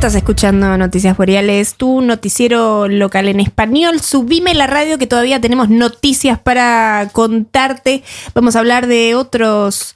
Estás escuchando Noticias Boreales, tu noticiero local en español. Subime la radio que todavía tenemos noticias para contarte. Vamos a hablar de otros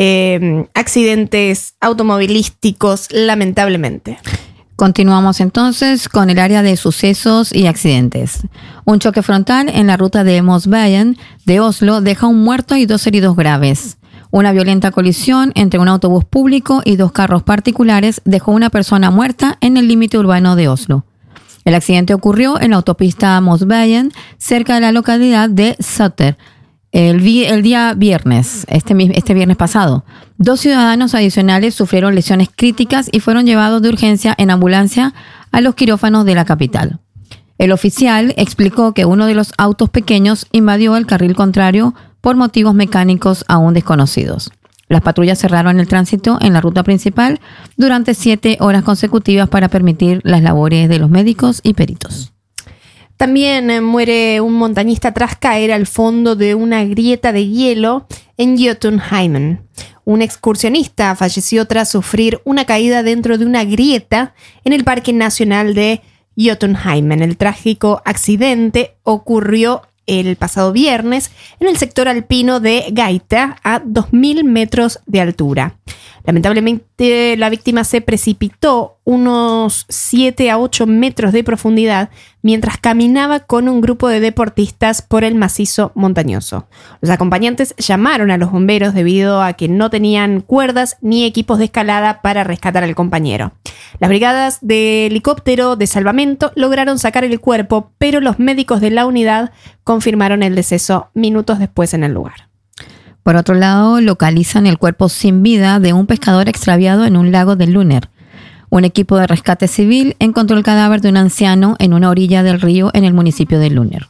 accidentes automovilísticos, lamentablemente. Continuamos entonces con el área de sucesos y accidentes. Un choque frontal en la ruta de Mosveien de Oslo deja un muerto y 2 heridos graves. Una violenta colisión entre un autobús público y 2 carros particulares dejó una persona muerta en el límite urbano de Oslo. El accidente ocurrió en la autopista Mosveien, cerca de la localidad de Sutter, el día viernes, este viernes pasado. 2 ciudadanos adicionales sufrieron lesiones críticas y fueron llevados de urgencia en ambulancia a los quirófanos de la capital. El oficial explicó que uno de los autos pequeños invadió el carril contrario por motivos mecánicos aún desconocidos. Las patrullas cerraron el tránsito en la ruta principal durante 7 horas consecutivas para permitir las labores de los médicos y peritos. También muere un montañista tras caer al fondo de una grieta de hielo en Jotunheimen. Un excursionista falleció tras sufrir una caída dentro de una grieta en el Parque Nacional de Jotunheimen. El trágico accidente ocurrió el pasado viernes en el sector alpino de Gaita, a 2.000 metros de altura. Lamentablemente, la víctima se precipitó unos 7 a 8 metros de profundidad mientras caminaba con un grupo de deportistas por el macizo montañoso. Los acompañantes llamaron a los bomberos debido a que no tenían cuerdas ni equipos de escalada para rescatar al compañero. Las brigadas de helicóptero de salvamento lograron sacar el cuerpo, pero los médicos de la unidad confirmaron el deceso minutos después en el lugar. Por otro lado, localizan el cuerpo sin vida de un pescador extraviado en un lago de Lunner. Un equipo de rescate civil encontró el cadáver de un anciano en una orilla del río en el municipio de Lunner.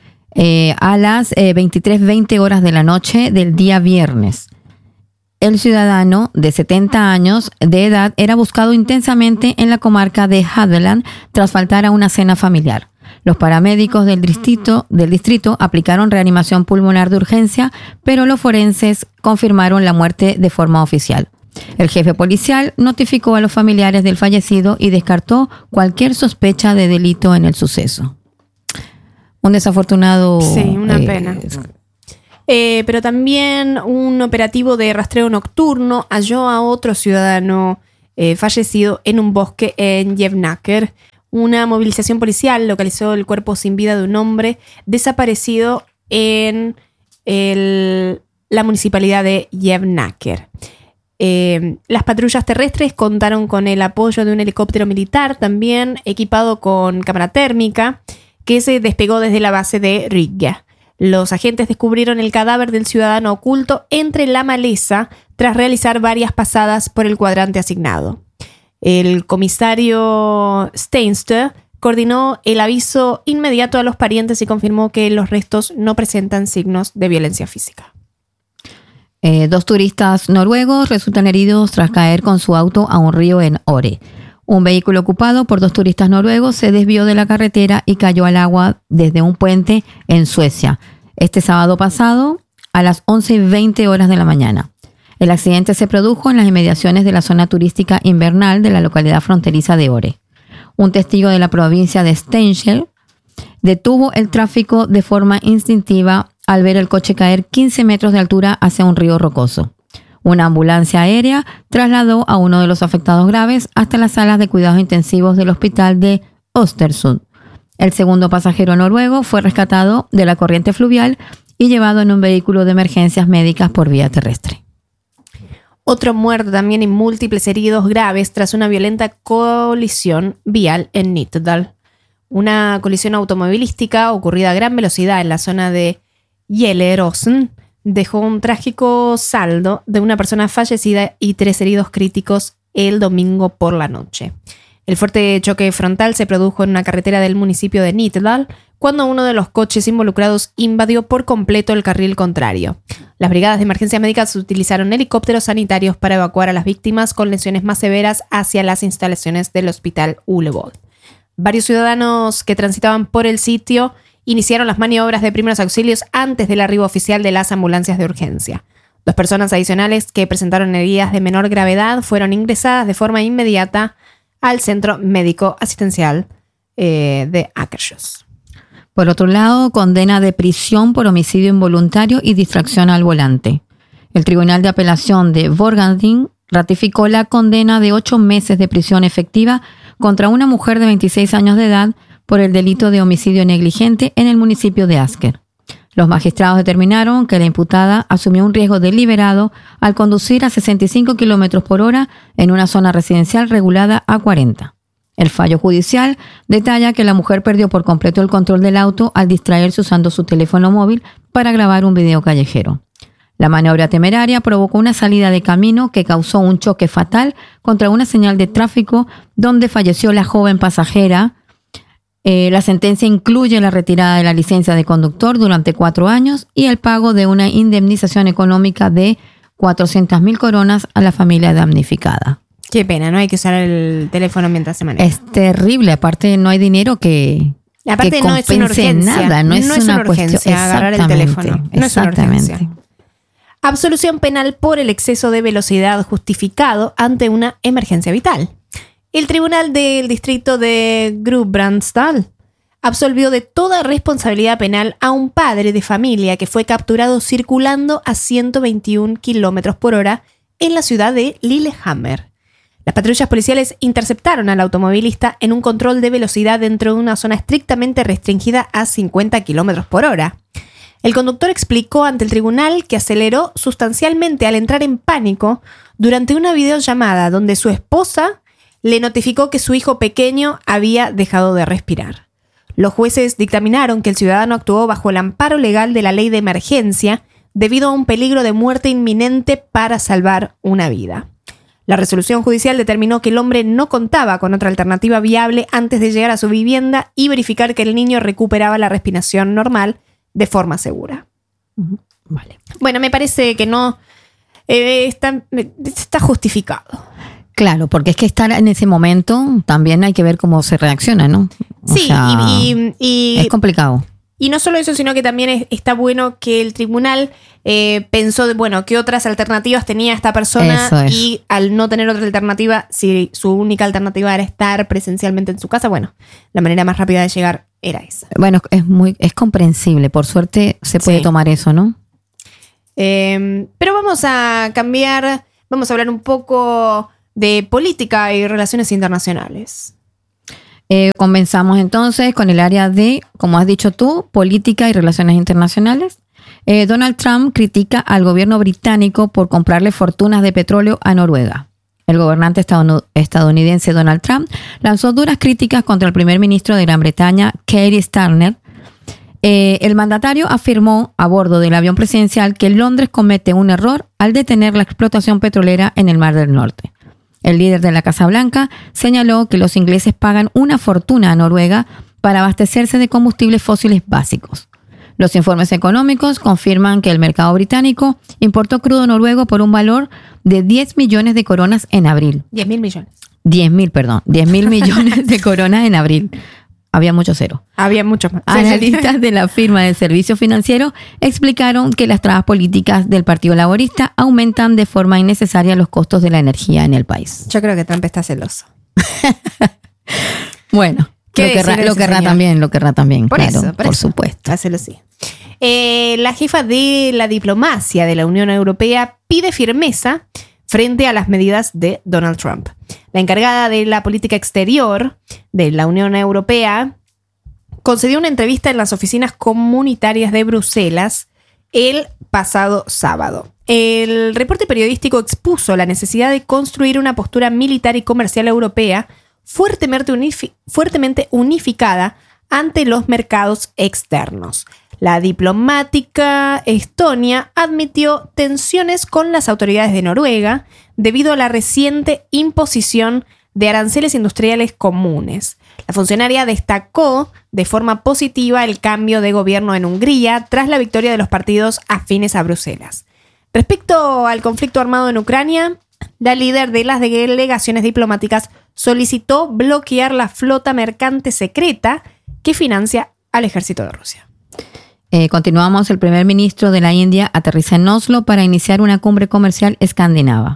A las 23:20 horas de la noche del día viernes. El ciudadano de 70 años de edad era buscado intensamente en la comarca de Hadeland tras faltar a una cena familiar. Los paramédicos del distrito aplicaron reanimación pulmonar de urgencia, pero los forenses confirmaron la muerte de forma oficial. El jefe policial notificó a los familiares del fallecido y descartó cualquier sospecha de delito en el suceso. Un desafortunado... Sí, una pena. Pero también un operativo de rastreo nocturno halló a otro ciudadano fallecido en un bosque en Jevnaker. Una movilización policial localizó el cuerpo sin vida de un hombre desaparecido en la municipalidad de Jevnaker. Las patrullas terrestres contaron con el apoyo de un helicóptero militar, también equipado con cámara térmica, que se despegó desde la base de Riga. Los agentes descubrieron el cadáver del ciudadano oculto entre la maleza tras realizar varias pasadas por el cuadrante asignado. El comisario Steinster coordinó el aviso inmediato a los parientes y confirmó que los restos no presentan signos de violencia física. 2 turistas noruegos resultan heridos tras caer con su auto a un río en Ore. Un vehículo ocupado por 2 turistas noruegos se desvió de la carretera y cayó al agua desde un puente en Suecia. Este sábado pasado a las 11:20 horas de la mañana. El accidente se produjo en las inmediaciones de la zona turística invernal de la localidad fronteriza de Ore. Un testigo de la provincia de Steinkjer detuvo el tráfico de forma instintiva al ver el coche caer 15 metros de altura hacia un río rocoso. Una ambulancia aérea trasladó a uno de los afectados graves hasta las salas de cuidados intensivos del hospital de Östersund. El segundo pasajero noruego fue rescatado de la corriente fluvial y llevado en un vehículo de emergencias médicas por vía terrestre. Otro muerto también y múltiples heridos graves tras una violenta colisión vial en Nittedal. Una colisión automovilística ocurrida a gran velocidad en la zona de Gjelleråsen dejó un trágico saldo de una persona fallecida y 3 heridos críticos el domingo por la noche. El fuerte choque frontal se produjo en una carretera del municipio de Nittedal cuando uno de los coches involucrados invadió por completo el carril contrario. Las brigadas de emergencia médica utilizaron helicópteros sanitarios para evacuar a las víctimas con lesiones más severas hacia las instalaciones del hospital Ullevål. Varios ciudadanos que transitaban por el sitio iniciaron las maniobras de primeros auxilios antes del arribo oficial de las ambulancias de urgencia. 2 personas adicionales que presentaron heridas de menor gravedad fueron ingresadas de forma inmediata al Centro Médico Asistencial de Akershus. Por otro lado, condena de prisión por homicidio involuntario y distracción al volante. El Tribunal de Apelación de Borgarting ratificó la condena de 8 meses de prisión efectiva contra una mujer de 26 años de edad por el delito de homicidio negligente en el municipio de Asker. Los magistrados determinaron que la imputada asumió un riesgo deliberado al conducir a 65 km por hora en una zona residencial regulada a 40. El fallo judicial detalla que la mujer perdió por completo el control del auto al distraerse usando su teléfono móvil para grabar un video callejero. La maniobra temeraria provocó una salida de camino que causó un choque fatal contra una señal de tráfico donde falleció la joven pasajera. La sentencia incluye la retirada de la licencia de conductor durante 4 años y el pago de una indemnización económica de 400.000 coronas a la familia damnificada. Qué pena, no hay que usar el teléfono mientras se maneja. Es terrible, aparte no hay dinero que no es una urgencia. Nada, no es una urgencia cuestión, agarrar el teléfono. No es una urgencia. Absolución penal por el exceso de velocidad justificado ante una emergencia vital. El Tribunal del Distrito de Gudbrandsdal absolvió de toda responsabilidad penal a un padre de familia que fue capturado circulando a 121 km por hora en la ciudad de Lillehammer. Las patrullas policiales interceptaron al automovilista en un control de velocidad dentro de una zona estrictamente restringida a 50 km por hora. El conductor explicó ante el tribunal que aceleró sustancialmente al entrar en pánico durante una videollamada donde su esposa le notificó que su hijo pequeño había dejado de respirar. Los jueces dictaminaron que el ciudadano actuó bajo el amparo legal de la ley de emergencia debido a un peligro de muerte inminente para salvar una vida. La resolución judicial determinó que el hombre no contaba con otra alternativa viable antes de llegar a su vivienda y verificar que el niño recuperaba la respiración normal de forma segura. Vale. Bueno, me parece que no está justificado. Claro, porque es que estar en ese momento también hay que ver cómo se reacciona, ¿no? Sí, y es complicado. Y no solo eso, sino que también está bueno que el tribunal pensó, qué otras alternativas tenía esta persona y al no tener otra alternativa, si su única alternativa era estar presencialmente en su casa, la manera más rápida de llegar era esa. Bueno, es comprensible, por suerte se puede tomar eso, ¿no? Pero vamos a cambiar, vamos a hablar un poco de política y relaciones internacionales. Comenzamos entonces con el área de, como has dicho tú, política y relaciones internacionales. Donald Trump critica al gobierno británico por comprarle fortunas de petróleo a Noruega. El gobernante estadounidense Donald Trump lanzó duras críticas contra el primer ministro de Gran Bretaña, Keir Starmer. El mandatario afirmó a bordo del avión presidencial que Londres comete un error al detener la explotación petrolera en el Mar del Norte. El líder de la Casa Blanca señaló que los ingleses pagan una fortuna a Noruega para abastecerse de combustibles fósiles básicos. Los informes económicos confirman que el mercado británico importó crudo noruego por un valor de 10 millones de coronas en abril. 10.000 millones. 10.000 millones de coronas en abril. Había mucho cero. Había mucho más. Analistas de la firma de servicios financieros explicaron que las trabas políticas del Partido Laborista aumentan de forma innecesaria los costos de la energía en el país. Yo creo que Trump está celoso. Bueno, lo querrá también, claro, por supuesto. Hácelo así. La jefa de la diplomacia de la Unión Europea pide firmeza frente a las medidas de Donald Trump. La encargada de la política exterior de la Unión Europea concedió una entrevista en las oficinas comunitarias de Bruselas el pasado sábado. El reporte periodístico expuso la necesidad de construir una postura militar y comercial europea fuertemente unificada ante los mercados externos. La diplomática Estonia admitió tensiones con las autoridades de Noruega debido a la reciente imposición de aranceles industriales comunes. La funcionaria destacó de forma positiva el cambio de gobierno en Hungría tras la victoria de los partidos afines a Bruselas. Respecto al conflicto armado en Ucrania, la líder de las delegaciones diplomáticas solicitó bloquear la flota mercante secreta que financia al ejército de Rusia. Continuamos. El primer ministro de la India aterriza en Oslo para iniciar una cumbre comercial escandinava.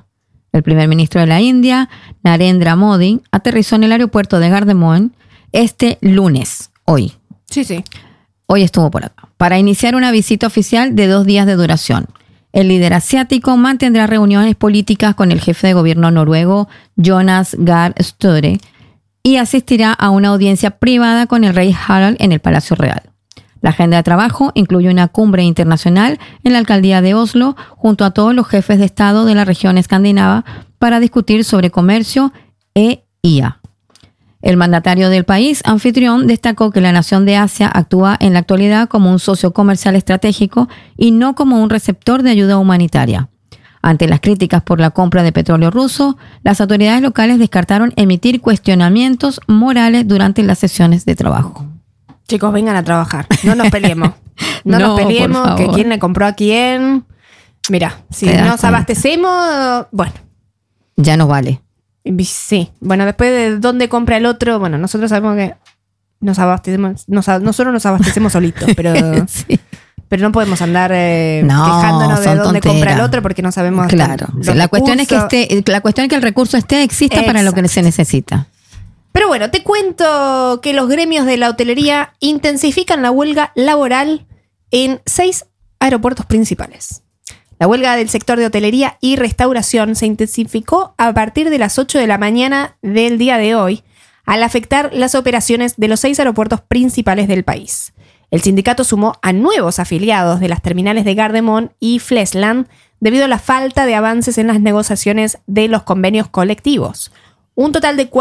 El primer ministro de la India, Narendra Modi, aterrizó en el aeropuerto de Gardermoen este lunes, hoy. Sí. Hoy estuvo por acá, para iniciar una visita oficial de 2 días de duración. El líder asiático mantendrá reuniones políticas con el jefe de gobierno noruego, Jonas Gahr Støre, y asistirá a una audiencia privada con el rey Harald en el Palacio Real. La agenda de trabajo incluye una cumbre internacional en la alcaldía de Oslo junto a todos los jefes de Estado de la región escandinava para discutir sobre comercio e IA. El mandatario del país anfitrión destacó que la nación de Asia actúa en la actualidad como un socio comercial estratégico y no como un receptor de ayuda humanitaria. Ante las críticas por la compra de petróleo ruso, las autoridades locales descartaron emitir cuestionamientos morales durante las sesiones de trabajo. Chicos, vengan a trabajar. No nos peleemos. No nos peleemos, que quién le compró a quién. Mira, si nos abastecemos, bueno. Ya no vale. Sí. Bueno, después de dónde compra el otro, bueno, nosotros sabemos que nos abastecemos, nosotros nos abastecemos solitos, pero, sí. Pero no podemos andar quejándonos de dónde compra el otro porque no sabemos. Claro. La cuestión es que el recurso exista Exacto. Para lo que se necesita. Pero bueno, te cuento que los gremios de la hotelería intensifican la huelga laboral en 6 aeropuertos principales. La huelga del sector de hotelería y restauración se intensificó a partir de las 8 de la mañana del día de hoy, al afectar las operaciones de los 6 aeropuertos principales del país. El sindicato sumó a nuevos afiliados de las terminales de Gardermoen y Flesland debido a la falta de avances en las negociaciones de los convenios colectivos. Un total de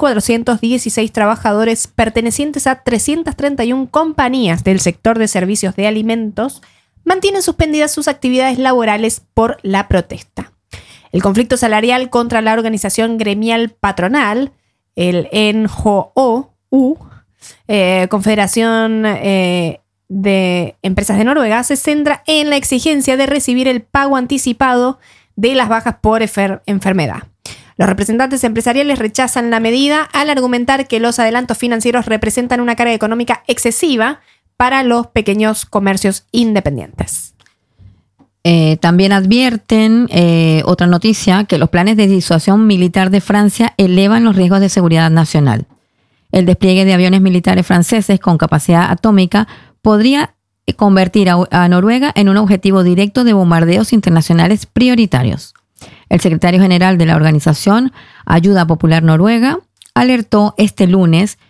4.416 trabajadores pertenecientes a 331 compañías del sector de servicios de alimentos mantienen suspendidas sus actividades laborales por la protesta. El conflicto salarial contra la organización gremial patronal, el NHO, Confederación de Empresas de Noruega, se centra en la exigencia de recibir el pago anticipado de las bajas por enfermedad. Los representantes empresariales rechazan la medida al argumentar que los adelantos financieros representan una carga económica excesiva para los pequeños comercios independientes. También advierten, otra noticia, que los planes de disuasión militar de Francia elevan los riesgos de seguridad nacional. El despliegue de aviones militares franceses con capacidad atómica podría convertir a Noruega en un objetivo directo de bombardeos internacionales prioritarios. El secretario general de la organización Ayuda Popular Noruega alertó este lunes